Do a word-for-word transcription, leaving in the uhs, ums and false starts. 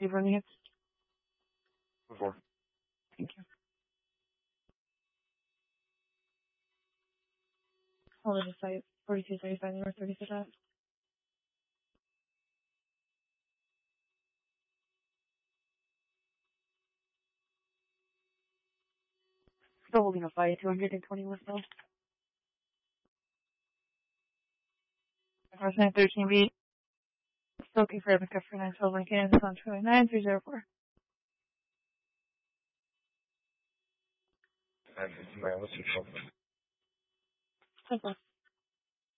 receive running it? Before. Thank you. Hold on, site forty-two thirty-five North thirty-six Ave. Still holding a fight, two hundred twenty West Hill. First nine thirteen beat. Still confirmed for nine twelve Lincoln on two nine three zero four. And my list is open. Simple.